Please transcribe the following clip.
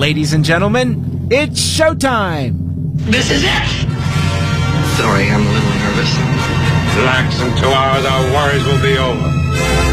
Ladies and gentlemen, it's showtime! This is it! Sorry, I'm a little nervous. Relax, in 2 hours our worries will be over.